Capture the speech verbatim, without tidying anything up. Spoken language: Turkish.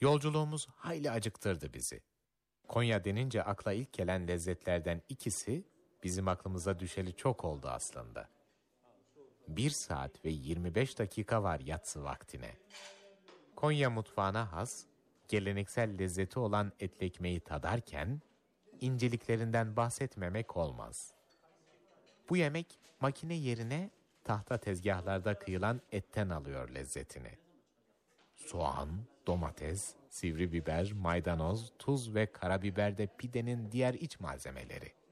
Yolculuğumuz hayli acıktırdı bizi. Konya denince akla ilk gelen lezzetlerden ikisi bizim aklımıza düşeli çok oldu aslında. Bir saat ve yirmi beş dakika var yatsı vaktine. Konya mutfağına has, geleneksel lezzeti olan etli ekmeği tadarken, inceliklerinden bahsetmemek olmaz. Bu yemek makine yerine tahta tezgahlarda kıyılan etten alıyor lezzetini. Soğan, domates, sivri biber, maydanoz, tuz ve karabiber de pidenin diğer iç malzemeleri.